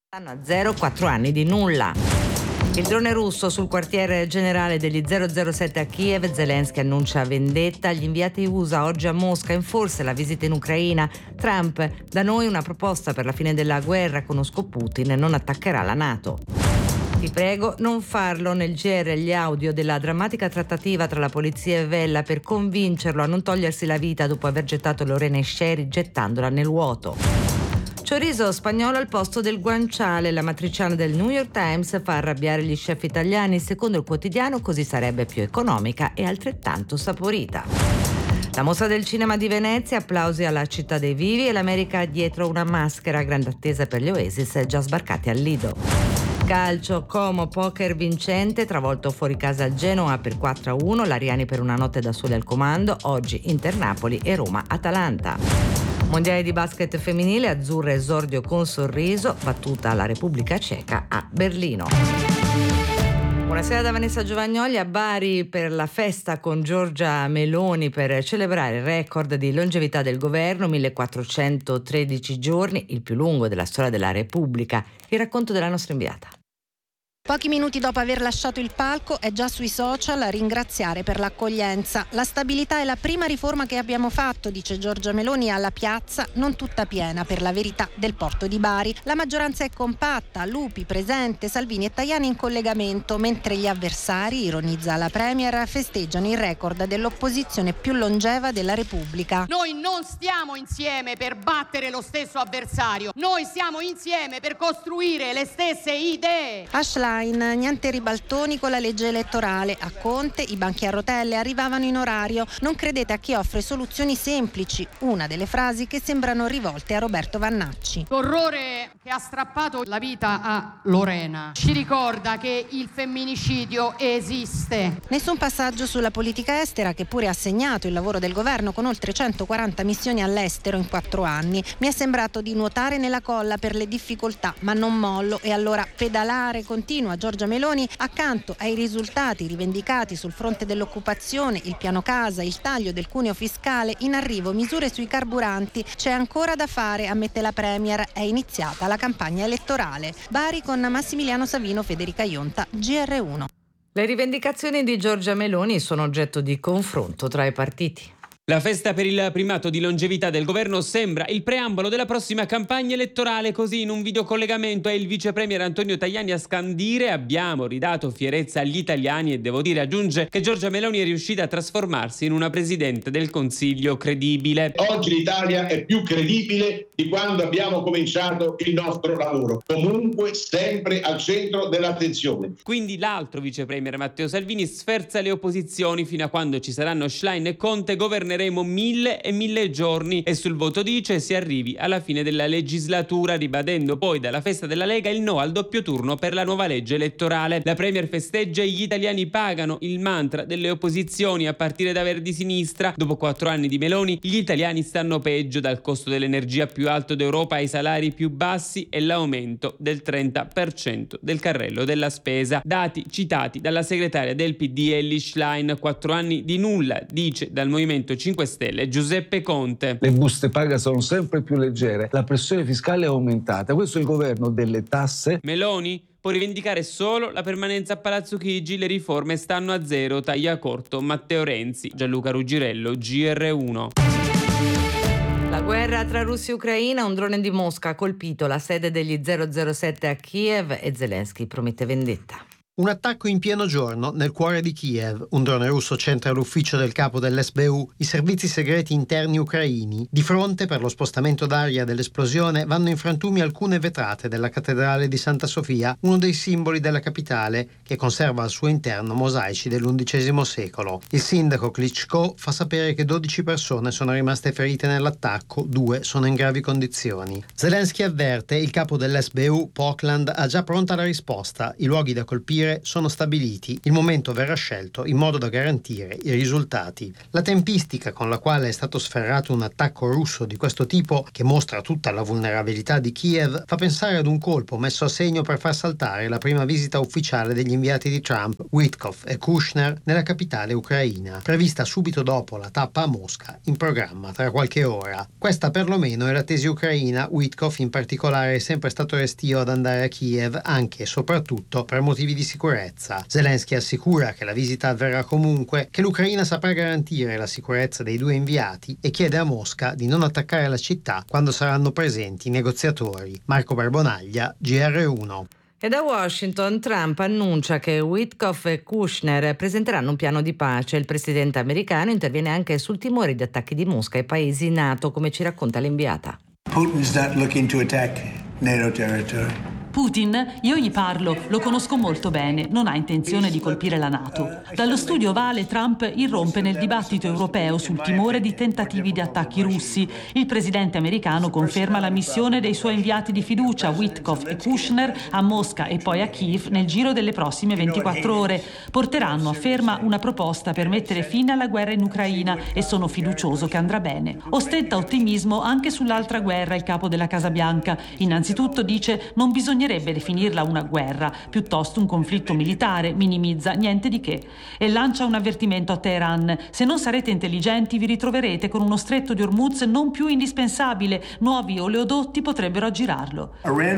Stanno a zero 4 anni di nulla. Il drone russo sul quartier generale degli 007 a Kiev. Zelensky annuncia vendetta. Gli inviati USA oggi a Mosca, in forse la visita in Ucraina. Trump: da noi una proposta per la fine della guerra, conosco Putin, non attaccherà la NATO. Ti prego, non farlo. Nel GR gli audio della drammatica trattativa tra la polizia e Vella per convincerlo a non togliersi la vita dopo aver gettato Lorena Esceri gettandola nel vuoto. Chorizo spagnolo al posto del guanciale. La matriciana del New York Times fa arrabbiare gli chef italiani. Secondo il quotidiano così sarebbe più economica e altrettanto saporita. La mostra del cinema di Venezia, applausi alla città dei vivi e l'America dietro una maschera. Grande attesa per gli Oasis già sbarcati al Lido. Calcio, Como, poker vincente, travolto fuori casa al Genoa per 4-1, l'Ariani per una notte da soli al comando. Oggi Inter Napoli e Roma Atalanta. Mondiale di basket femminile, azzurra esordio con sorriso, battuta la Repubblica Ceca a Berlino. Buonasera da Vanessa Giovagnoli. A Bari per la festa con Giorgia Meloni per celebrare il record di longevità del governo, 1413 giorni, il più lungo della storia della Repubblica. Il racconto della nostra inviata. Pochi minuti dopo aver lasciato il palco è già sui social a ringraziare per l'accoglienza. La stabilità è la prima riforma che abbiamo fatto, dice Giorgia Meloni alla piazza, non tutta piena per la verità, del porto di Bari. La maggioranza è compatta, Lupi presente, Salvini e Tajani in collegamento, mentre gli avversari, ironizza la Premier, festeggiano il record dell'opposizione più longeva della Repubblica. Noi non stiamo insieme per battere lo stesso avversario, noi stiamo insieme per costruire le stesse idee. Niente ribaltoni con la legge elettorale. A Conte i banchi a rotelle arrivavano in orario. Non credete a chi offre soluzioni semplici. Una delle frasi che sembrano rivolte a Roberto Vannacci. L'orrore che ha strappato la vita a Lorena ci ricorda che il femminicidio esiste. Nessun passaggio sulla politica estera, che pure ha segnato il lavoro del governo con oltre 140 missioni all'estero in 4 anni. Mi è sembrato di nuotare nella colla per le difficoltà, ma non mollo e allora pedalare continua Giorgia Meloni. Accanto ai risultati rivendicati sul fronte dell'occupazione, il piano casa, il taglio del cuneo fiscale, in arrivo misure sui carburanti. C'è ancora da fare, ammette la Premier. È iniziata la campagna elettorale. Bari con Massimiliano Savino, Federica Ionta, GR1. Le rivendicazioni di Giorgia Meloni sono oggetto di confronto tra i partiti. La festa per il primato di longevità del governo sembra il preambolo della prossima campagna elettorale. Così in un videocollegamento è il vice premier Antonio Tajani a scandire: abbiamo ridato fierezza agli italiani, e devo dire, aggiunge, che Giorgia Meloni è riuscita a trasformarsi in una presidente del Consiglio credibile. Oggi l'Italia è più credibile di quando abbiamo cominciato il nostro lavoro, comunque sempre al centro dell'attenzione. Quindi l'altro vice premier Matteo Salvini sferza le opposizioni: fino a quando ci saranno Schlein e Conte governeremo 1000 giorni, e sul voto dice si arrivi alla fine della legislatura, ribadendo poi dalla festa della Lega il no al doppio turno per la nuova legge elettorale. La premier festeggia: gli italiani pagano, il mantra delle opposizioni a partire da Verdi Sinistra. Dopo 4 anni di Meloni gli italiani stanno peggio, dal costo dell'energia più alto d'Europa ai salari più bassi e l'aumento del 30% del carrello della spesa. Dati citati dalla segretaria del PD Elly Schlein. 4 anni di nulla, dice dal Movimento 5 Stelle Giuseppe Conte. Le buste paga sono sempre più leggere, la pressione fiscale è aumentata, questo è il governo delle tasse. Meloni può rivendicare solo la permanenza a Palazzo Chigi, le riforme stanno a zero, taglia corto Matteo Renzi. Gianluca Ruggirello, GR1. La guerra tra Russia e Ucraina, un drone di Mosca ha colpito la sede degli 007 a Kiev e Zelensky promette vendetta. Un attacco in pieno giorno nel cuore di Kiev. Un drone russo centra l'ufficio del capo dell'SBU, i servizi segreti interni ucraini. Di fronte, per lo spostamento d'aria dell'esplosione, vanno in frantumi alcune vetrate della cattedrale di Santa Sofia, uno dei simboli della capitale, che conserva al suo interno mosaici dell'XI secolo. Il sindaco Klitschko fa sapere che 12 persone sono rimaste ferite nell'attacco, 2 sono in gravi condizioni. Zelensky avverte: il capo dell'SBU, Pokland, ha già pronta la risposta. I luoghi da colpire dire sono stabiliti, il momento verrà scelto in modo da garantire i risultati. La tempistica con la quale è stato sferrato un attacco russo di questo tipo, che mostra tutta la vulnerabilità di Kiev, fa pensare ad un colpo messo a segno per far saltare la prima visita ufficiale degli inviati di Trump, Witkoff e Kushner, nella capitale ucraina, prevista subito dopo la tappa a Mosca, in programma tra qualche ora. Questa perlomeno è la tesi ucraina. Witkoff in particolare è sempre stato restio ad andare a Kiev, anche e soprattutto per motivi di sicurezza. Zelensky assicura che la visita avverrà comunque, che l'Ucraina saprà garantire la sicurezza dei due inviati e chiede a Mosca di non attaccare la città quando saranno presenti i negoziatori. Marco Barbonaglia, GR1. E da Washington Trump annuncia che Witkoff e Kushner presenteranno un piano di pace. Il presidente americano interviene anche sul timore di attacchi di Mosca ai paesi NATO, come ci racconta l'inviata. Putin's not looking to attack NATO territory. Putin, io gli parlo, lo conosco molto bene, non ha intenzione di colpire la NATO. Dallo studio ovale Trump irrompe nel dibattito europeo sul timore di tentativi di attacchi russi. Il presidente americano conferma la missione dei suoi inviati di fiducia, Witkoff e Kushner, a Mosca e poi a Kiev nel giro delle prossime 24 ore. Porteranno, afferma, una proposta per mettere fine alla guerra in Ucraina e sono fiducioso che andrà bene. Ostenta ottimismo anche sull'altra guerra il capo della Casa Bianca. Innanzitutto dice non bisognerebbe definirla una guerra, piuttosto un conflitto militare, minimizza niente di che. E lancia un avvertimento a Teheran: se non sarete intelligenti vi ritroverete con uno stretto di Hormuz non più indispensabile, nuovi oleodotti potrebbero aggirarlo.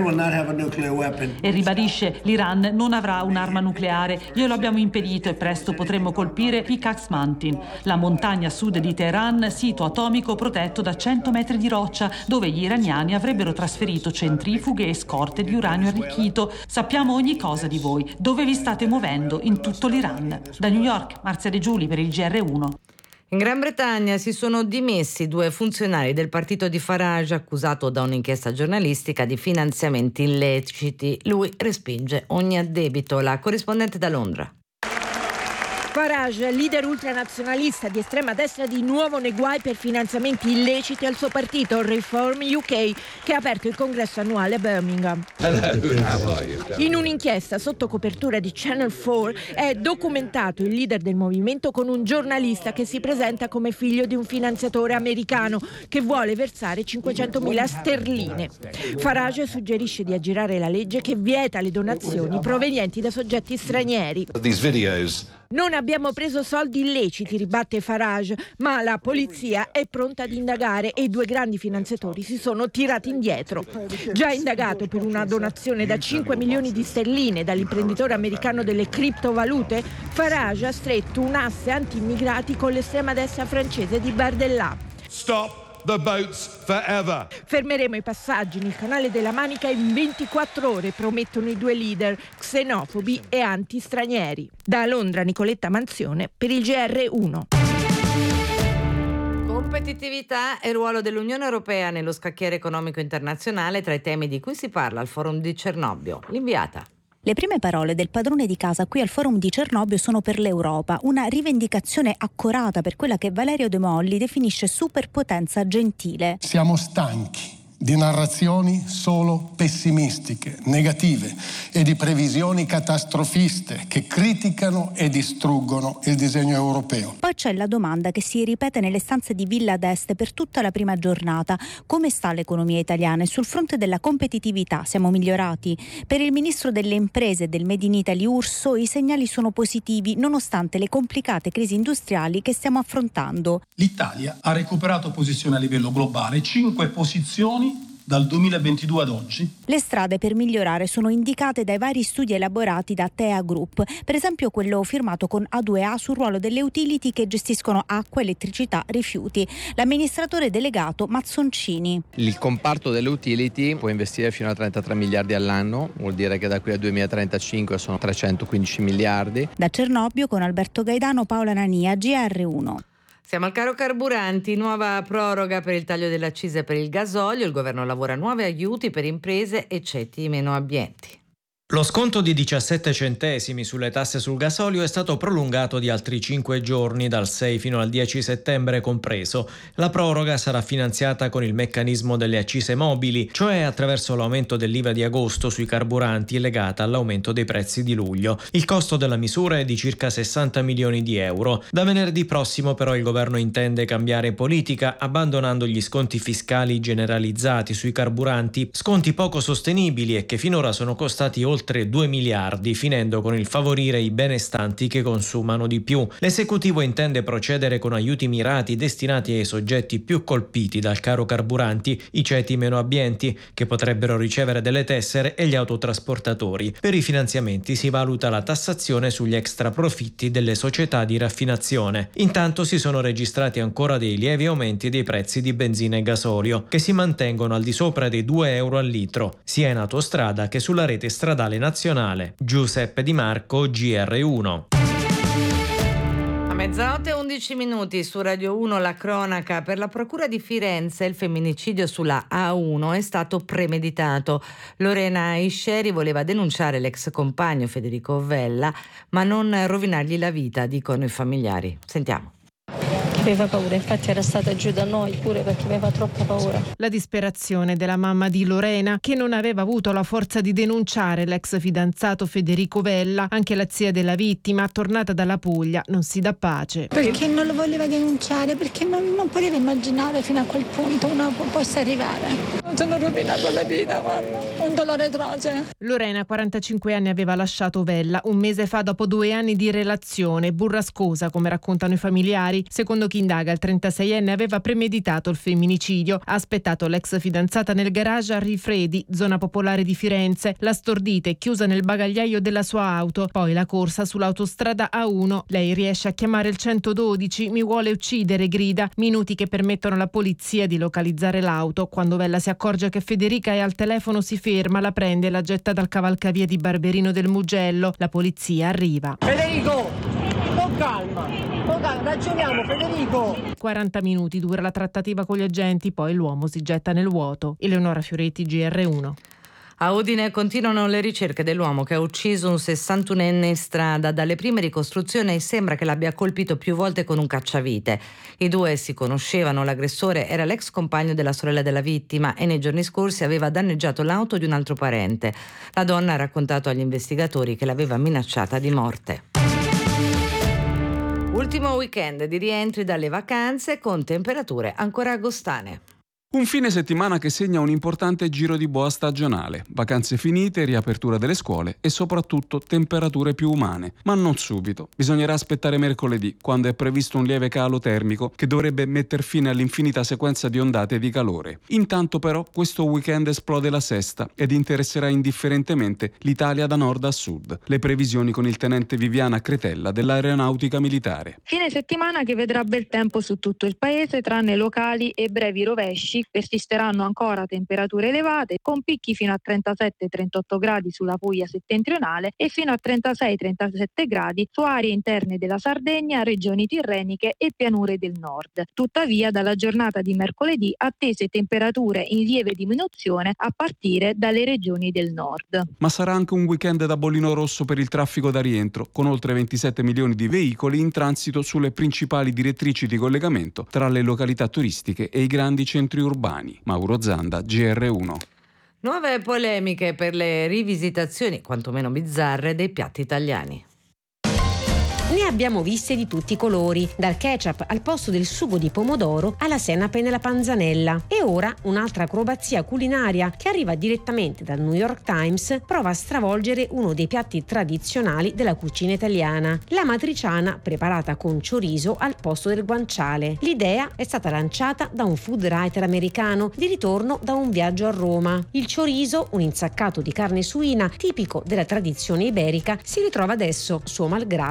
E ribadisce: l'Iran non avrà un'arma nucleare, glielo abbiamo impedito e presto potremo colpire Pickaxe Mountain, la montagna a sud di Teheran, sito atomico protetto da 100 metri di roccia, dove gli iraniani avrebbero trasferito centrifughe e scorte di uranio arricchito. Sappiamo ogni cosa di voi, dove vi state muovendo in tutto l'Iran. Da New York, Marzia De Giuli per il GR1. In Gran Bretagna si sono dimessi 2 funzionari del partito di Farage, accusato da un'inchiesta giornalistica di finanziamenti illeciti. Lui respinge ogni addebito. La corrispondente da Londra. Farage, leader ultranazionalista di estrema destra, di nuovo nei guai per finanziamenti illeciti al suo partito Reform UK, che ha aperto il congresso annuale a Birmingham. In un'inchiesta sotto copertura di Channel 4 è documentato il leader del movimento con un giornalista che si presenta come figlio di un finanziatore americano che vuole versare 500.000 sterline. Farage suggerisce di aggirare la legge che vieta le donazioni provenienti da soggetti stranieri. Non abbiamo preso soldi illeciti, ribatte Farage, ma la polizia è pronta ad indagare e i 2 grandi finanziatori si sono tirati indietro. Già indagato per una donazione da 5 milioni di sterline dall'imprenditore americano delle criptovalute, Farage ha stretto un asse anti-immigrati con l'estrema destra francese di Bardella. Stop the boats forever. Fermeremo i passaggi nel canale della Manica in 24 ore, promettono i 2 leader xenofobi e anti-stranieri. Da Londra, Nicoletta Manzione per il GR1. Competitività e ruolo dell'Unione Europea nello scacchiere economico internazionale tra i temi di cui si parla al forum di Cernobbio. L'inviata. Le prime parole del padrone di casa qui al forum di Cernobbio sono per l'Europa, una rivendicazione accorata per quella che Valerio De Molli definisce superpotenza gentile. Siamo stanchi di narrazioni solo pessimistiche, negative e di previsioni catastrofiste che criticano e distruggono il disegno europeo. Poi c'è la domanda che si ripete nelle stanze di Villa d'Este per tutta la prima giornata: come sta l'economia italiana? E sul fronte della competitività siamo migliorati? Per il ministro delle imprese e del Made in Italy Urso i segnali sono positivi nonostante le complicate crisi industriali che stiamo affrontando. L'Italia ha recuperato posizioni a livello globale, 5 posizioni dal 2022 ad oggi. Le strade per migliorare sono indicate dai vari studi elaborati da TEA Group, per esempio quello firmato con A2A sul ruolo delle utility che gestiscono acqua, elettricità, rifiuti. L'amministratore delegato Mazzoncini. Il comparto delle utility può investire fino a 33 miliardi all'anno, vuol dire che da qui al 2035 sono 315 miliardi. Da Cernobbio con Alberto Gaidano, Paola Nania, GR1. Siamo al caro carburanti, nuova proroga per il taglio delle accise per il gasolio, il governo lavora a nuovi aiuti per imprese e ceti meno abbienti. Lo sconto di 17 centesimi sulle tasse sul gasolio è stato prolungato di altri 5 giorni, dal 6 fino al 10 settembre compreso. La proroga sarà finanziata con il meccanismo delle accise mobili, cioè attraverso l'aumento dell'IVA di agosto sui carburanti legata all'aumento dei prezzi di luglio. Il costo della misura è di circa 60 milioni di euro. Da venerdì prossimo però il governo intende cambiare politica, abbandonando gli sconti fiscali generalizzati sui carburanti, sconti poco sostenibili e che finora sono costati oltre 2 miliardi, finendo con il favorire i benestanti che consumano di più. L'esecutivo intende procedere con aiuti mirati destinati ai soggetti più colpiti dal caro carburanti, i ceti meno abbienti, che potrebbero ricevere delle tessere, e gli autotrasportatori. Per i finanziamenti si valuta la tassazione sugli extraprofitti delle società di raffinazione. Intanto si sono registrati ancora dei lievi aumenti dei prezzi di benzina e gasolio, che si mantengono al di sopra dei 2 euro al litro, sia in autostrada che sulla rete stradale nazionale. Giuseppe Di Marco, GR1. A mezzanotte e 11 minuti su Radio 1 la cronaca. Per la Procura di Firenze il femminicidio sulla A1 è stato premeditato. Lorena Isceri voleva denunciare l'ex compagno Federico Vella, ma non rovinargli la vita, dicono i familiari. Sentiamo. Aveva paura, infatti era stata giù da noi pure perché aveva troppa paura. La disperazione della mamma di Lorena, che non aveva avuto la forza di denunciare l'ex fidanzato Federico Vella. Anche la zia della vittima, tornata dalla Puglia, non si dà pace. Perché non lo voleva denunciare? Perché non poteva immaginare fino a quel punto uno possa arrivare. Non sono rovinato la vita, guarda. Un dolore atroce. Lorena, 45 anni, aveva lasciato Vella un mese fa dopo 2 anni di relazione burrascosa, come raccontano i familiari. Secondo chi indaga, il 36enne aveva premeditato il femminicidio. Ha aspettato l'ex fidanzata nel garage a Rifredi, zona popolare di Firenze. L'ha stordita e chiusa nel bagagliaio della sua auto. Poi la corsa sull'autostrada A1. Lei riesce a chiamare il 112. Mi vuole uccidere, grida. Minuti che permettono alla polizia di localizzare l'auto. Quando Vella si accorge che Federica è al telefono, si ferma, la prende e la getta dal cavalcavia di Barberino del Mugello. La polizia arriva. Federico, con calma, ragioniamo, Federico. 40 minuti dura la trattativa con gli agenti, poi l'uomo si getta nel vuoto. Eleonora Fioretti, GR1. A Udine continuano le ricerche dell'uomo che ha ucciso un 61enne in strada. Dalle prime ricostruzioni sembra che l'abbia colpito più volte con un cacciavite. I due si conoscevano, l'aggressore era l'ex compagno della sorella della vittima e nei giorni scorsi aveva danneggiato l'auto di un altro parente. La donna ha raccontato agli investigatori che l'aveva minacciata di morte. Ultimo weekend di rientri dalle vacanze con temperature ancora agostane. Un fine settimana che segna un importante giro di boa stagionale, vacanze finite, riapertura delle scuole e soprattutto temperature più umane, ma non subito. Bisognerà aspettare mercoledì, quando è previsto un lieve calo termico che dovrebbe metter fine all'infinita sequenza di ondate di calore. Intanto però questo weekend esplode la sesta ed interesserà indifferentemente l'Italia da nord a sud. Le previsioni con il tenente Viviana Cretella dell'Aeronautica Militare. Fine settimana che vedrà bel tempo su tutto il paese, tranne locali e brevi rovesci. Persisteranno ancora temperature elevate con picchi fino a 37-38 gradi sulla Puglia settentrionale e fino a 36-37 gradi su aree interne della Sardegna, regioni tirreniche e pianure del nord. Tuttavia dalla giornata di mercoledì attese temperature in lieve diminuzione a partire dalle regioni del nord. Ma sarà anche un weekend da bollino rosso per il traffico da rientro, con oltre 27 milioni di veicoli in transito sulle principali direttrici di collegamento tra le località turistiche e i grandi centri urbani. Mauro Zanda, GR1. Nuove polemiche per le rivisitazioni, quantomeno bizzarre, dei piatti italiani. Ne abbiamo viste di tutti i colori, dal ketchup al posto del sugo di pomodoro alla senape nella panzanella. E ora un'altra acrobazia culinaria che arriva direttamente dal New York Times prova a stravolgere uno dei piatti tradizionali della cucina italiana, la matriciana preparata con chorizo al posto del guanciale. L'idea è stata lanciata da un food writer americano di ritorno da un viaggio a Roma. Il chorizo, un insaccato di carne suina tipico della tradizione iberica, si ritrova adesso, suo malgrado, al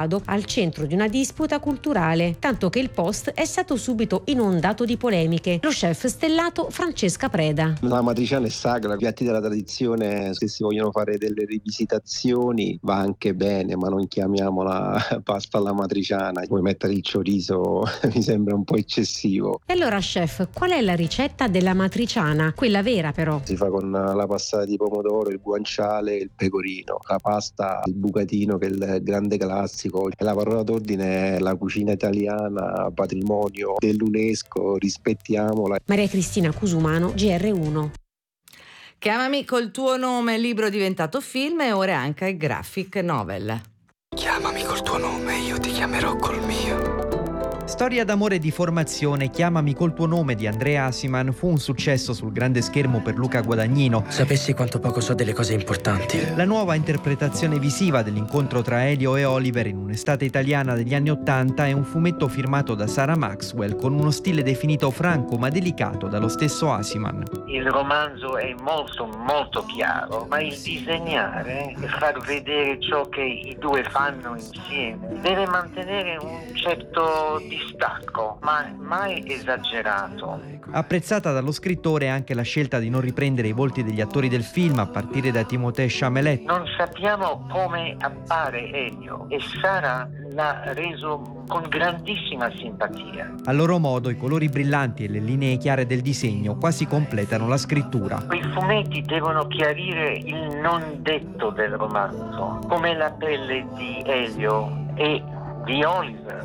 centro di una disputa culturale, tanto che il post è stato subito inondato di polemiche. Lo chef stellato Francesca Preda. La matriciana è sacra, i piatti della tradizione, se si vogliono fare delle rivisitazioni va anche bene, ma non chiamiamola pasta alla matriciana. Puoi mettere il chorizo, mi sembra un po' eccessivo. E allora chef, qual è la ricetta della matriciana? Quella vera però. Si fa con la passata di pomodoro, il guanciale e il pecorino. La pasta, il bucatino che è il grande classico. La parola d'ordine è la cucina italiana, patrimonio dell'UNESCO, rispettiamola. Maria Cristina Cusumano, GR1. Chiamami col tuo nome, libro diventato film e ora anche graphic novel. Chiamami col tuo nome, io ti chiamerò col mio. Storia d'amore e di formazione, Chiamami col tuo nome di Andrea Asiman fu un successo sul grande schermo per Luca Guadagnino. Sapessi quanto poco so delle cose importanti. La nuova interpretazione visiva dell'incontro tra Elio e Oliver in un'estate italiana degli anni '80 è un fumetto firmato da Sarah Maxwell con uno stile definito franco ma delicato dallo stesso Asiman. Il romanzo è molto chiaro, ma il disegnare e far vedere ciò che i due fanno insieme deve mantenere un certo distacco, ma mai esagerato. Apprezzata dallo scrittore anche la scelta di non riprendere i volti degli attori del film a partire da Timothée Chalamet. Non sappiamo come appare Elio e Sara l'ha reso con grandissima simpatia. A loro modo i colori brillanti e le linee chiare del disegno quasi completano la scrittura. Quei fumetti devono chiarire il non detto del romanzo, come la pelle di Elio e di Oliver.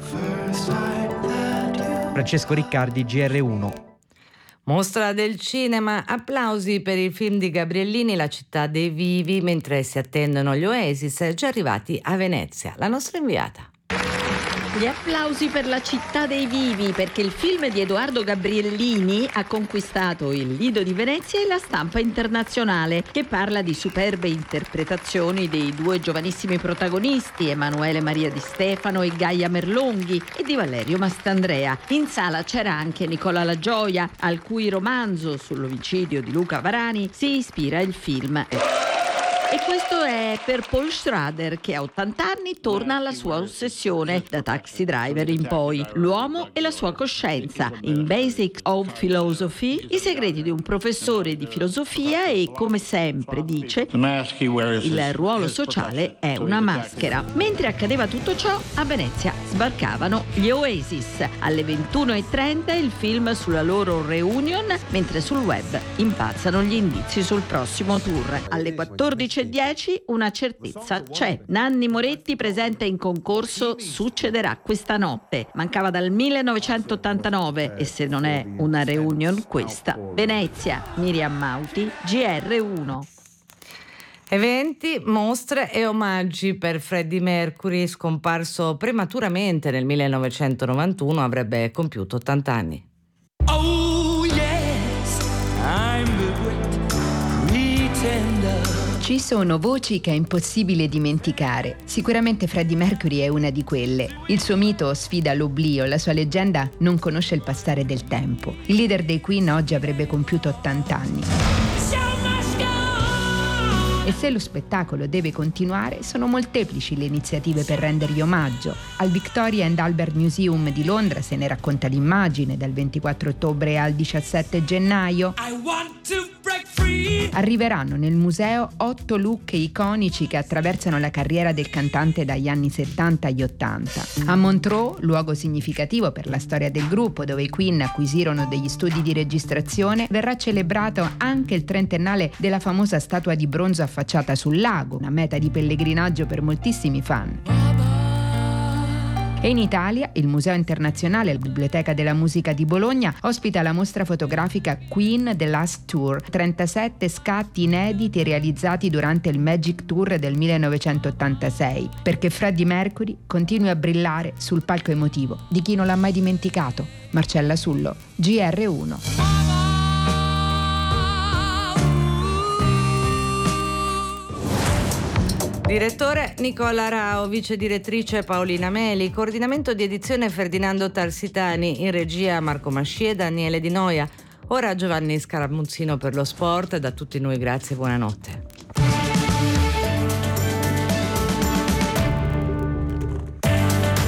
Francesco Riccardi, GR1. Mostra del cinema, applausi per il film di Gabriellini La città dei vivi, mentre si attendono gli Oasis, già arrivati a Venezia. La nostra inviata. Gli applausi per La città dei vivi, perché il film di Edoardo Gabriellini ha conquistato il Lido di Venezia e la stampa internazionale, che parla di superbe interpretazioni dei due giovanissimi protagonisti, Emanuele Maria Di Stefano e Gaia Merlonghi, e di Valerio Mastandrea. In sala c'era anche Nicola La Gioia, al cui romanzo sull'omicidio di Luca Varani si ispira il film. E questo è per Paul Schrader, che a 80 anni torna alla sua ossessione, da Taxi Driver in poi, l'uomo e la sua coscienza, in Basics of Philosophy, i segreti di un professore di filosofia e, come sempre dice, il ruolo sociale è una maschera. Mentre accadeva tutto ciò, a Venezia sbarcavano gli Oasis. Alle 21:30 il film sulla loro reunion, mentre sul web impazzano gli indizi sul prossimo tour. Alle 14:10 una certezza c'è. Nanni Moretti presenta in concorso Succederà questa notte. Mancava dal 1989 e se non è una reunion questa. Venezia, Miriam Mauti, GR1. Eventi, mostre e omaggi per Freddie Mercury, scomparso prematuramente nel 1991, avrebbe compiuto 80 anni. Oh yes, I'm the great pretender. Ci sono voci che è impossibile dimenticare. Sicuramente Freddie Mercury è una di quelle. Il suo mito sfida l'oblio, la sua leggenda non conosce il passare del tempo. Il leader dei Queen oggi avrebbe compiuto 80 anni. E se lo spettacolo deve continuare, sono molteplici le iniziative per rendergli omaggio. Al Victoria and Albert Museum di Londra se ne racconta l'immagine dal 24 ottobre al 17 gennaio. Arriveranno nel museo 8 look iconici che attraversano la carriera del cantante dagli anni 70 agli 80. A Montreux, luogo significativo per la storia del gruppo, dove i Queen acquisirono degli studi di registrazione, verrà celebrato anche il trentennale della famosa statua di bronzo affacciata sul lago, una meta di pellegrinaggio per moltissimi fan. E in Italia, il Museo Internazionale, la Biblioteca della Musica di Bologna, ospita la mostra fotografica Queen The Last Tour, 37 scatti inediti realizzati durante il Magic Tour del 1986, perché Freddie Mercury continui a brillare sul palco emotivo di chi non l'ha mai dimenticato. Marcella Sullo, GR1. Direttore Nicola Rao, vice direttrice Paolina Meli, coordinamento di edizione Ferdinando Tarsitani, in regia Marco Masci e Daniele Di Noia. Ora Giovanni Scaramuzzino per lo sport. Da tutti noi grazie e buonanotte.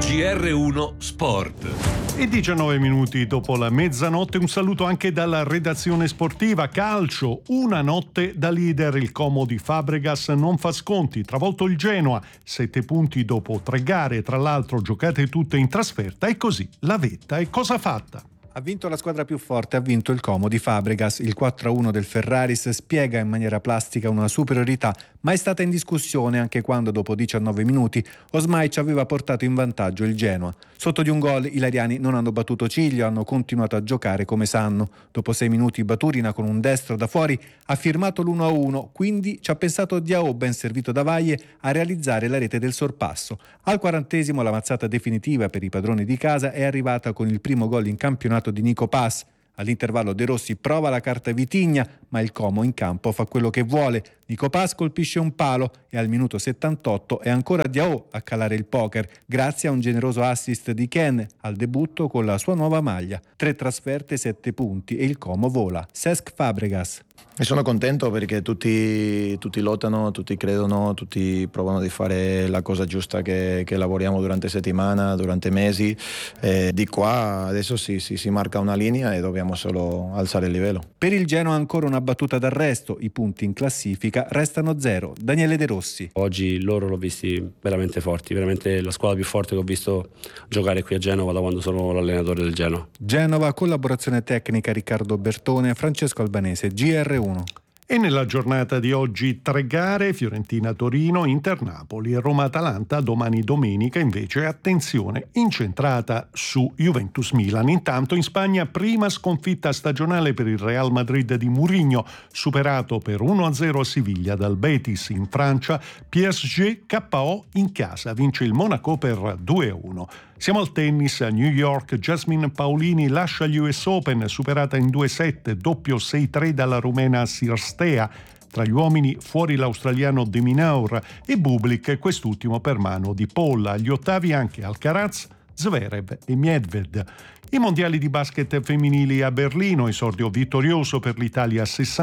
GR1 Sport. E 19 minuti dopo la mezzanotte, un saluto anche dalla redazione sportiva. Calcio, una notte da leader. Il Como di Fabregas non fa sconti, travolto il Genoa, 7 punti dopo 3 gare, tra l'altro giocate tutte in trasferta, e così la vetta è cosa fatta. Ha vinto la squadra più forte, ha vinto il Como di Fabregas. Il 4-1 del Ferraris spiega in maniera plastica una superiorità, ma è stata in discussione anche quando dopo 19 minuti Osmaic aveva portato in vantaggio il Genoa. Sotto di un gol i ilariani non hanno battuto ciglio, hanno continuato a giocare come sanno. Dopo 6 minuti Baturina con un destro da fuori ha firmato l'1-1, quindi ci ha pensato Diao, ben servito da Valle, a realizzare la rete del sorpasso. Al 40° la mazzata definitiva per i padroni di casa è arrivata con il primo gol in campionato di Nico Paz. All'intervallo De Rossi prova la carta Vitigna, ma il Como in campo fa quello che vuole. Nico Paz colpisce un palo e al minuto 78 è ancora Diao a calare il poker, grazie a un generoso assist di Ken al debutto con la sua nuova maglia. 3 trasferte, 7 punti e il Como vola. Cesc Fabregas. E sono contento perché tutti lottano, tutti credono, tutti provano di fare la cosa giusta che lavoriamo durante settimana, durante mesi. Di qua adesso si marca una linea e dobbiamo solo alzare il livello. Per il Genoa ancora una battuta d'arresto, i punti in classifica restano 0. Daniele De Rossi. Oggi loro l'ho visti veramente forti, veramente la squadra più forte che ho visto giocare qui a Genova da quando sono l'allenatore del Genoa. Genova, collaborazione tecnica Riccardo Bertone, Francesco Albanese, GR1. E nella giornata di oggi 3 gare: Fiorentina-Torino, Inter-Napoli e Roma-Atalanta. Domani domenica invece attenzione incentrata su Juventus-Milan. Intanto in Spagna prima sconfitta stagionale per il Real Madrid di Mourinho, superato per 1-0 a Siviglia dal Betis. In Francia PSG KO in casa, vince il Monaco per 2-1. Siamo al tennis. A New York Jasmine Paolini lascia gli US Open, superata in 2 set, doppio 6-3 dalla rumena Sirstea. Tra gli uomini fuori l'australiano De Minaur e Bublik, quest'ultimo per mano di Paul. Agli ottavi anche Alcaraz, Zverev e Medved. I mondiali di basket femminili a Berlino, esordio vittorioso per l'Italia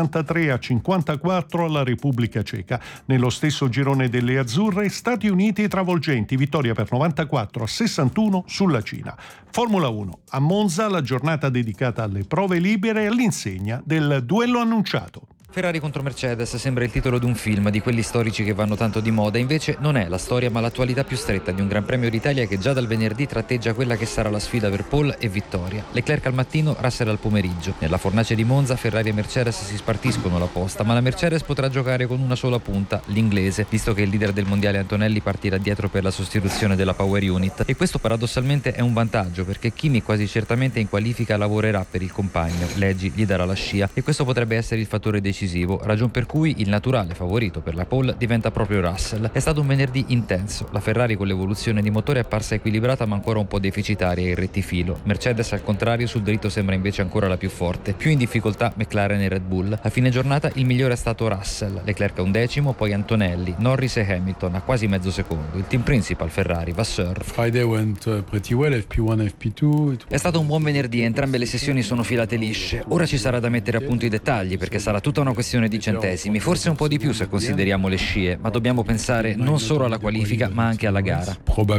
63-54 alla Repubblica Ceca. Nello stesso girone delle azzurre, Stati Uniti travolgenti, vittoria per 94-61 sulla Cina. Formula 1, a Monza la giornata dedicata alle prove libere all'insegna del duello annunciato. Ferrari contro Mercedes sembra il titolo di un film, di quelli storici che vanno tanto di moda, invece non è la storia ma l'attualità più stretta di un Gran Premio d'Italia che già dal venerdì tratteggia quella che sarà la sfida per Paul e vittoria. Leclerc al mattino, Russell al pomeriggio. Nella fornace di Monza Ferrari e Mercedes si spartiscono la posta, ma la Mercedes potrà giocare con una sola punta, l'inglese, visto che il leader del mondiale Antonelli partirà dietro per la sostituzione della Power Unit. E questo paradossalmente è un vantaggio, perché Kimi quasi certamente in qualifica lavorerà per il compagno, Leggi gli darà la scia e questo potrebbe essere il fattore decisivo, ragion per cui il naturale favorito per la pole diventa proprio Russell. È stato un venerdì intenso, la Ferrari con l'evoluzione di motore è apparsa equilibrata ma ancora un po' deficitaria in rettifilo. Mercedes al contrario sul dritto sembra invece ancora la più forte, più in difficoltà McLaren e Red Bull. A fine giornata il migliore è stato Russell, Leclerc a 11°, poi Antonelli, Norris e Hamilton a quasi mezzo secondo. Il team principal Ferrari, Vasseur. Friday went pretty well, FP1, FP2. È stato un buon venerdì, entrambe le sessioni sono filate lisce. Ora ci sarà da mettere a punto i dettagli perché sarà tutta una questione di centesimi, forse un po' di più se consideriamo le scie, ma dobbiamo pensare non solo alla qualifica ma anche alla gara.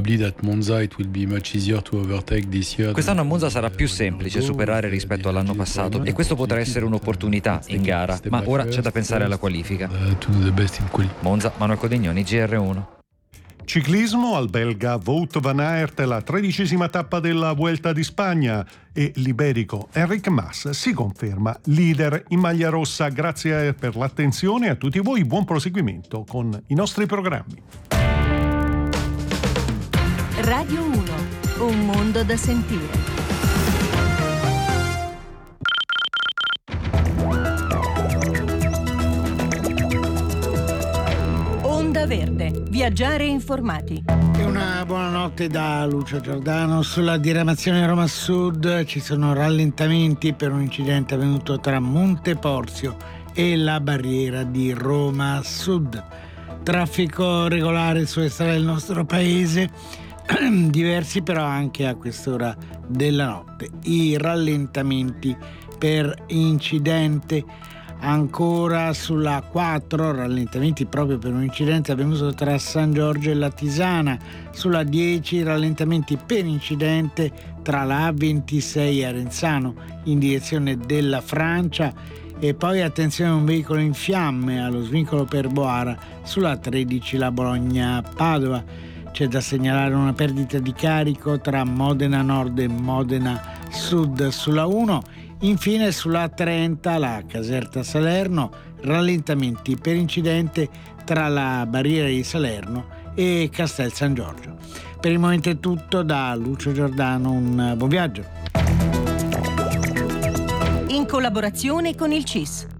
Quest'anno a Monza sarà più semplice superare rispetto all'anno passato e questo potrà essere un'opportunità in gara, ma ora c'è da pensare alla qualifica. Monza, Manuel Codegnoni, GR1. Ciclismo, al belga Wout van Aert, la 13ª tappa della Vuelta di Spagna, e l'iberico Enric Mas si conferma leader in maglia rossa. Grazie per l'attenzione a tutti voi, buon proseguimento con i nostri programmi. Radio 1, un mondo da sentire. Verde. Viaggiare informati. E una buonanotte da Lucio Giordano. Sulla diramazione Roma Sud ci sono rallentamenti per un incidente avvenuto tra Monteporzio e la barriera di Roma Sud. Traffico regolare sulle strade del nostro paese, diversi però anche a quest'ora della notte. I rallentamenti per incidente Ancora sulla 4 rallentamenti proprio per un incidente avvenuto tra San Giorgio e la Tisana. Sulla 10 rallentamenti per incidente tra la A26 e Arenzano in direzione della Francia. E poi attenzione, un veicolo in fiamme allo svincolo per Boara sulla 13 la Bologna-Padova. C'è da segnalare una perdita di carico tra Modena Nord e Modena Sud sulla 1. Infine sulla 30 la Caserta Salerno, rallentamenti per incidente tra la barriera di Salerno e Castel San Giorgio. Per il momento è tutto, da Lucio Giordano un buon viaggio. In collaborazione con il CIS.